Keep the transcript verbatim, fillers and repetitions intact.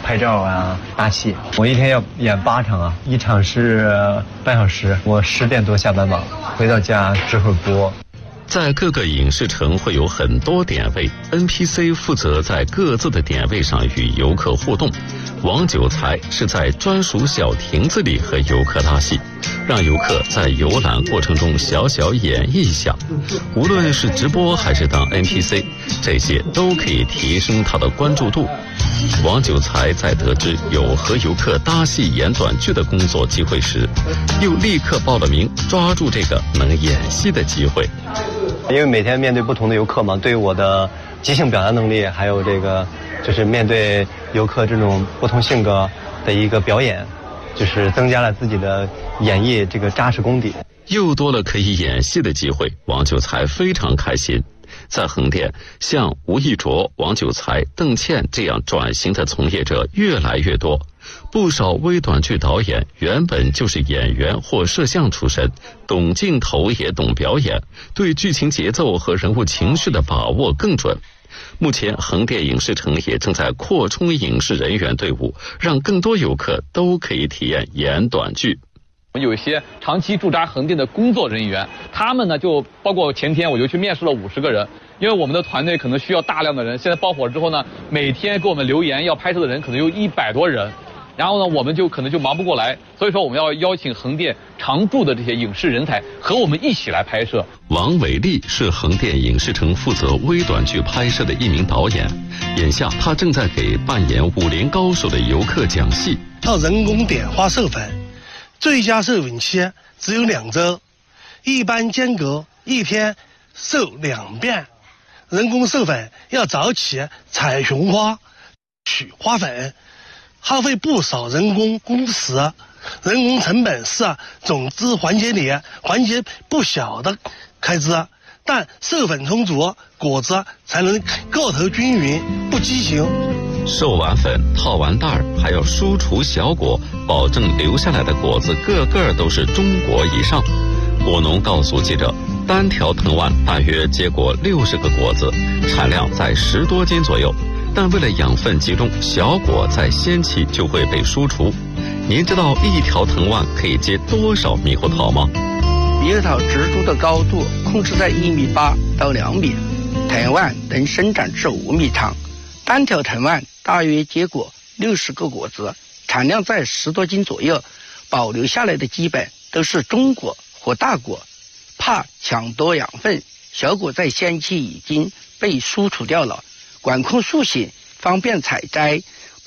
拍照啊、搭戏。我一天要演八场啊，一场是半小时。我十点多下班吧，回到家这会儿播。 在各个影视城会有很多点位 ，N P C 负责在各自的点位上与游客互动。王九才是在专属小亭子里和游客搭戏，让游客在游览过程中小小演绎一下。无论是直播还是当 N P C， 这些都可以提升他的关注度。王九才在得知有和游客搭戏演短剧的工作机会时，又立刻报了名，抓住这个能演戏的机会。 因为每天面对不同的游客嘛，对我的即兴表达能力，还有这个就是面对游客这种不同性格的一个表演，就是增加了自己的演绎这个扎实功底。 又多了可以演戏的机会，王九才非常开心。在横店，像吴亦卓、王九才、邓倩这样转型的从业者越来越多。不少微短剧导演原本就是演员或摄像出身，懂镜头也懂表演，对剧情节奏和人物情绪的把握更准。目前横店影视城也正在扩充影视人员队伍，让更多游客都可以体验演短剧。 有一些长期驻扎横店的工作人员，他们呢就包括前天我就去面试了五十个人，因为我们的团队可能需要大量的人，现在爆火之后呢，每天给我们留言要拍摄的人可能有一百多人，然后呢我们就可能就忙不过来，所以说我们要邀请横店常驻的这些影视人才和我们一起来拍摄。 王伟丽是横店影视城负责微短剧拍摄的一名导演，眼下他正在给扮演武林高手的游客讲戏。 靠人工点花授粉，最佳授粉期只有两周，一般间隔一天授两遍。人工授粉要早起采雄花、取花粉，耗费不少人工工时，人工成本是种子环节里环节不小的开支，但授粉充足，果子才能个头均匀，不畸形。 授完粉，套完袋儿，还要输出小果，保证留下来的果子个个都是中果以上。果农告诉记者，单条藤蔓大约结果六十个果子，产量在十多斤左右。但为了养分集中，小果在先期就会被输除。您知道一条藤蔓可以结多少猕猴桃吗？ 猕猴桃植株的高度控制在一米八到两米，藤蔓能生长至五米长。单条藤蔓大约结果六十个果子，产量在十多斤左右，保留下来的基本都是中果或大果。怕抢夺养分，小果在先期已经被输除掉了。管控塑形，方便采摘，